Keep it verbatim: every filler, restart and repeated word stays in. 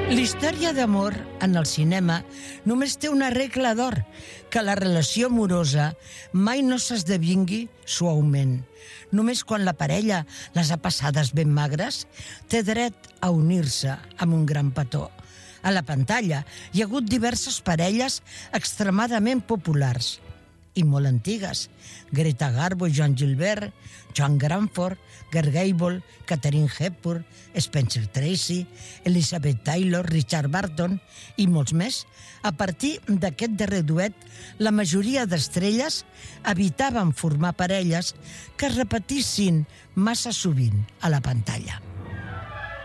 La història d'amor en el cinema només té una regla d'or, que la relació amorosa mai no s'esdevingui suaument. Només quan la parella les ha passades ben magres, té dret a unir-se amb un gran petó. A la pantalla hi ha hagut diverses parelles extremadament populars i molt antigues. Greta Garbo i Joan Gilbert, Joan Granford, Gert Gable, Katharine Hepburn, Spencer Tracy, Elizabeth Taylor, Richard Burton i molts més. A partir d'aquest darrer duet, la majoria d'estrelles evitaven formar parelles que es repetissin massa sovint a la pantalla.